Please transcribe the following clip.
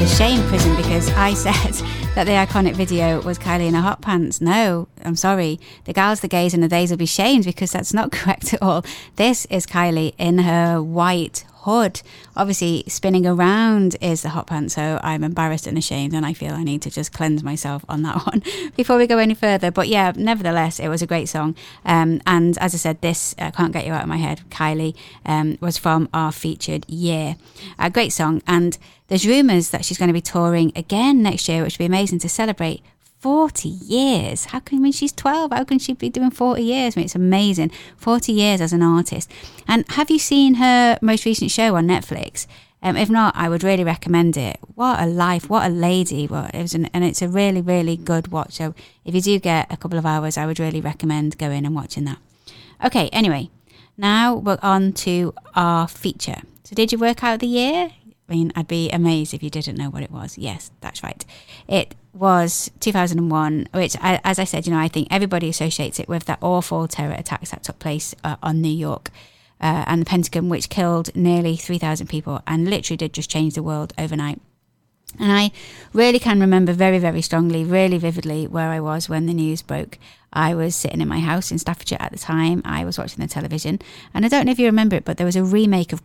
the shame prison because I said that the iconic video was Kylie in her hot pants. No, I'm sorry. The gals, the gays and the theys will be shamed because that's not correct at all. This is Kylie in her white hood. Obviously, spinning around is the hot pants, so I'm embarrassed and ashamed, and I feel I need to just cleanse myself on that one before we go any further. But yeah, nevertheless, it was a great song. And as I said, this Can't Get You Out of My Head, Kylie, was from our featured year. A great song, and there's rumours that she's going to be touring again next year, which would be amazing to celebrate 40 years. How can, when she's 12, how can she be doing 40 years? I mean, it's amazing. 40 years as an artist. And have you seen her most recent show on Netflix? If not, I would really recommend it. What a life, what a lady. Well, and it's a really, really good watch. So if you do get a couple of hours, I would really recommend going and watching that. Okay, anyway, now we're on to our feature. So did you work out the year? I mean, I'd be amazed if you didn't know what it was. Yes, that's right. It was 2001, which, as I said, I think everybody associates it with that awful terror attacks that took place on New York and the Pentagon, which killed nearly 3,000 people and literally did just change the world overnight. And I really can remember very, very strongly, really vividly where I was when the news broke. I was sitting in my house in Staffordshire at the time. I was watching the television. And I don't know if you remember it, but there was a remake of